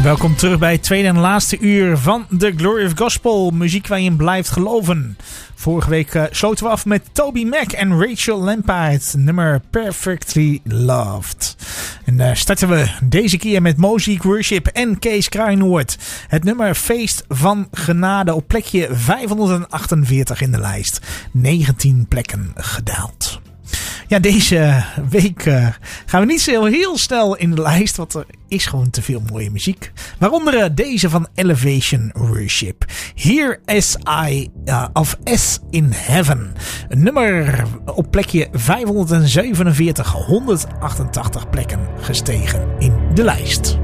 Welkom terug bij het tweede en laatste uur van The Glory of Gospel. Muziek waar je in blijft geloven. Vorige week sloten we af met Toby Mac en Rachel Lampaert. Nummer Perfectly Loved. En starten we deze keer met Mosaic Worship en Kees Kruinoord. Het nummer Feest van Genade op plekje 548 in de lijst. 19 plekken gedaald. Ja, deze week gaan we niet zo heel snel in de lijst, want er is gewoon te veel mooie muziek. Waaronder deze van Elevation Worship. Here As I of S in Heaven. Een nummer op plekje 547, 188 plekken gestegen in de lijst.